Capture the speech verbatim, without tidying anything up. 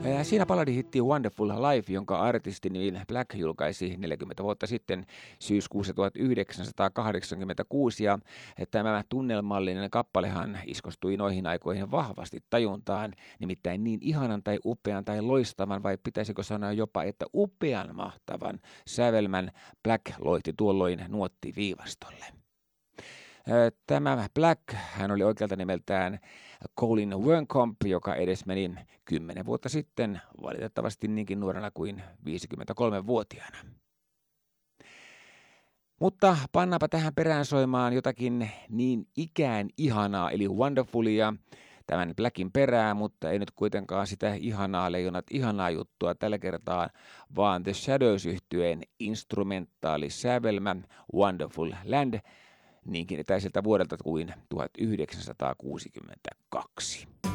Siinä balladihitti Wonderful Life, jonka artisti Neil Black julkaisi neljäkymmentä vuotta sitten syyskuussa tuhatyhdeksänsataakahdeksankymmentäkuusi, ja tämä tunnelmallinen kappalehan iskostui noihin aikoihin vahvasti tajuntaan, nimittäin niin ihanan tai upean tai loistavan, vai pitäisikö sanoa jopa, että upean mahtavan sävelmän Black loihti tuolloin nuottiviivastolle. Tämä Black, hän oli oikealta nimeltään Colin Wernkomp, joka edes meni kymmenen vuotta sitten, valitettavasti niinkin nuorena kuin viisikymmentäkolmevuotiaana. Mutta pannaanpa tähän perään soimaan jotakin niin ikään ihanaa, eli Wonderfulia, tämän Blackin perää, mutta ei nyt kuitenkaan sitä ihanaa leijonat ihanaa juttua tällä kertaa, vaan The Shadows-yhtyeen instrumentaalisävelmä Wonderful Land, niinkin etäiseltä vuodelta kuin tuhatyhdeksänsataakuusikymmentäkaksi.